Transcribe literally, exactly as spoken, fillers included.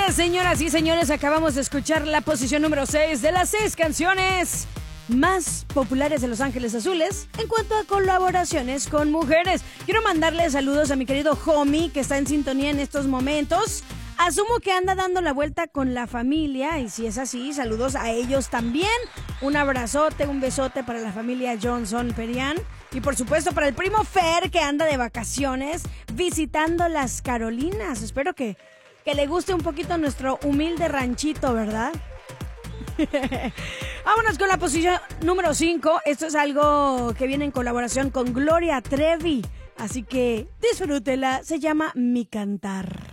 es, señoras y señores, acabamos de escuchar la posición número seis de las seis canciones más populares de Los Ángeles Azules en cuanto a colaboraciones con mujeres. Quiero mandarle saludos a mi querido homie que está en sintonía en estos momentos. Asumo que anda dando la vuelta con la familia y si es así, saludos a ellos también. Un abrazote, un besote para la familia Johnson Perián y por supuesto para el primo Fer que anda de vacaciones visitando las Carolinas. Espero que, que le guste un poquito nuestro humilde ranchito, ¿verdad? Vámonos con la posición número cinco. Esto es algo que viene en colaboración con Gloria Trevi, así que disfrútela. Se llama Mi Cantar.